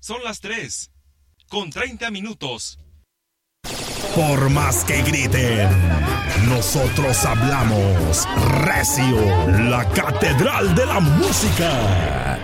Son las 3:30. Por más que griten, nosotros hablamos recio, la catedral de la música.